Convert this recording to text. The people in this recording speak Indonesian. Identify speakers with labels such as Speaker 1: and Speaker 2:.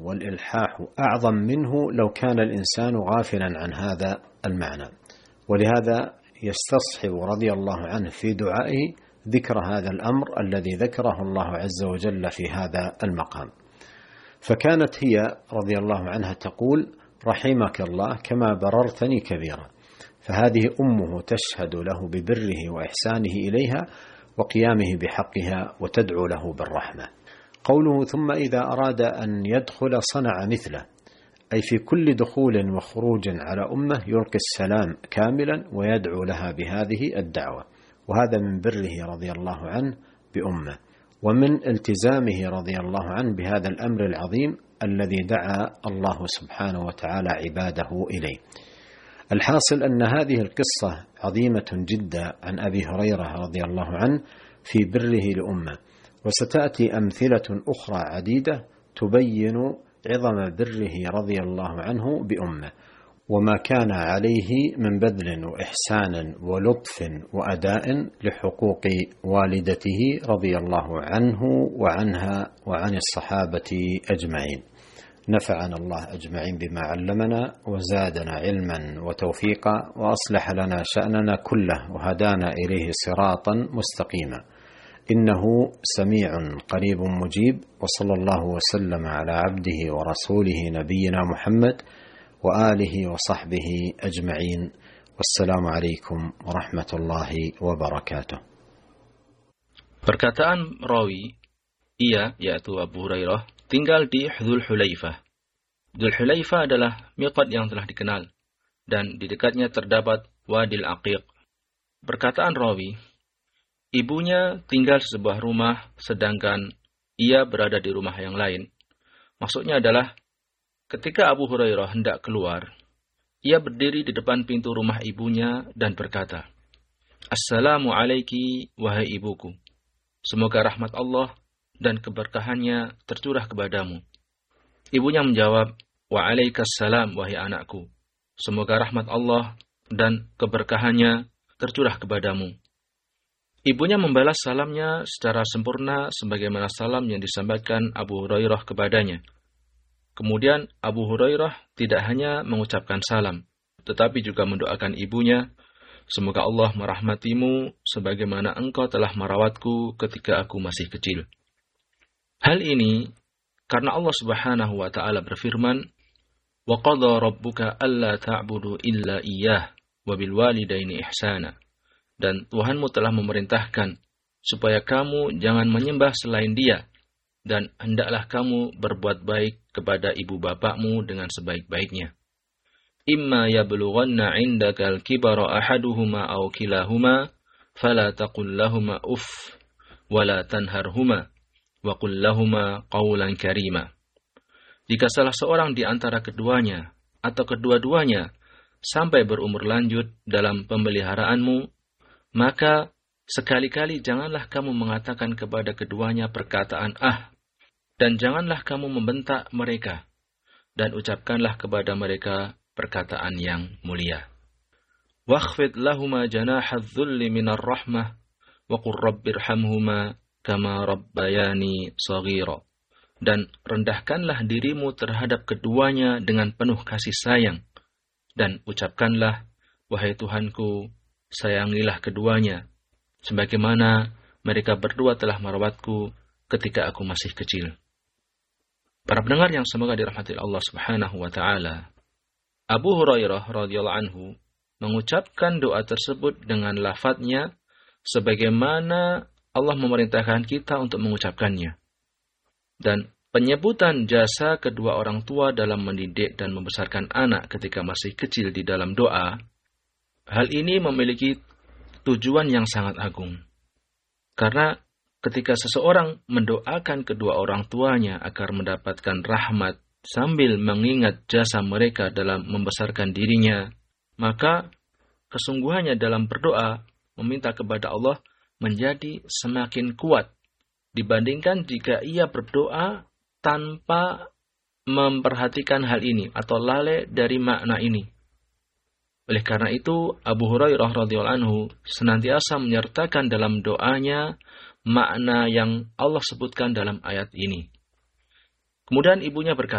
Speaker 1: والإلحاح أعظم منه لو كان الإنسان غافلا عن هذا المعنى، ولهذا يستصحب رضي الله عنه في دعائه ذكر هذا الأمر الذي ذكره الله عز وجل في هذا المقام. فكانت هي رضي الله عنها تقول: رحمك الله كما بررتني كبيرا. فهذه أمه تشهد له ببره وإحسانه إليها وقيامه بحقها وتدعو له بالرحمة. قوله: ثم إذا أراد أن يدخل صنع مثله، أي في كل دخول وخروج على أمه يلقي السلام كاملا ويدعو لها بهذه الدعوة. وهذا من بره رضي الله عنه بأمه، ومن التزامه رضي الله عنه بهذا الأمر العظيم الذي دعا الله سبحانه وتعالى عباده إليه. الحاصل أن هذه القصة عظيمة جدا عن أبي هريرة رضي الله عنه في بره لأمه، وستأتي أمثلة أخرى عديدة تبين عظم بره رضي الله عنه بأمه، وما كان عليه من بذل وإحسان ولطف وأداء لحقوق والدته رضي الله عنه وعنها وعن الصحابة أجمعين. نفعنا الله أجمعين بما علمنا وزادنا علما وتوفيقا وأصلح لنا شأننا كله وهدانا إليه صراطا مستقيما، إنه سميع قريب مجيب. وصلى الله وسلم على عبده ورسوله نبينا محمد وآله وصحبه أجمعين، والسلام عليكم ورحمة الله وبركاته.
Speaker 2: Perkataan rawi, ia yaitu Abu Hurairah tinggal di Dzul Hulaifah. Dzul Hulaifah adalah miqat yang telah dikenal, dan di dekatnya terdapat Wadil Aqiq. Perkataan rawi, ibunya tinggal di sebuah rumah sedangkan ia berada di rumah yang lain. Maksudnya adalah ketika Abu Hurairah hendak keluar, ia berdiri di depan pintu rumah ibunya dan berkata, "Assalamu alaiki wahai ibuku. Semoga rahmat Allah dan keberkahannya tercurah kepadamu." Ibunya menjawab, "Waalaikumsalam wahai anakku. Semoga rahmat Allah dan keberkahannya tercurah kepadamu." Ibunya membalas salamnya secara sempurna sebagaimana salam yang disampaikan Abu Hurairah kepadanya. Kemudian Abu Hurairah tidak hanya mengucapkan salam, tetapi juga mendoakan ibunya, "Semoga Allah merahmatimu sebagaimana engkau telah merawatku ketika aku masih kecil." Hal ini karena Allah Subhanahu wa taala berfirman, "Wa qadha rabbuka alla ta'budu illa iyyah wa bil walidaini ihsana." Dan Tuhanmu telah memerintahkan supaya kamu jangan menyembah selain Dia, dan hendaklah kamu berbuat baik kepada ibu bapakmu dengan sebaik-baiknya. Imma yablughanna 'indakal kibara ahaduhuma aw kilahuma fala taqul lahumā uff wa la tanharhuma wa qul lahumā qawlan karīmā. Jika salah seorang di antara keduanya atau kedua-duanya sampai berumur lanjut dalam pemeliharaanmu, maka sekali-kali janganlah kamu mengatakan kepada keduanya perkataan "ah", dan janganlah kamu membentak mereka, dan ucapkanlah kepada mereka perkataan yang mulia. Wakhfid lahuma janahadz dzulli minar rahmah wa qur rabbirhamhuma kama rabbayani shaghira. Dan rendahkanlah dirimu terhadap keduanya dengan penuh kasih sayang, dan ucapkanlah, "Wahai Tuhanku, sayangilah keduanya sebagaimana mereka berdua telah merawatku ketika aku masih kecil." Para pendengar yang semoga dirahmati Allah Subhanahu wa taala, Abu Hurairah radhiyallahu anhu mengucapkan doa tersebut dengan lafadznya sebagaimana Allah memerintahkan kita untuk mengucapkannya. Dan penyebutan jasa kedua orang tua dalam mendidik dan membesarkan anak ketika masih kecil di dalam doa, hal ini memiliki tujuan yang sangat agung. Karena ketika seseorang mendoakan kedua orang tuanya agar mendapatkan rahmat sambil mengingat jasa mereka dalam membesarkan dirinya, maka kesungguhannya dalam berdoa meminta kepada Allah menjadi semakin kuat dibandingkan jika ia berdoa tanpa memperhatikan hal ini atau lalai dari makna ini. Oleh karena itu, Abu Hurairah radhiyallahu anhu senantiasa menyertakan dalam doanya makna yang Allah sebutkan dalam ayat ini. Kemudian ibunya berkata,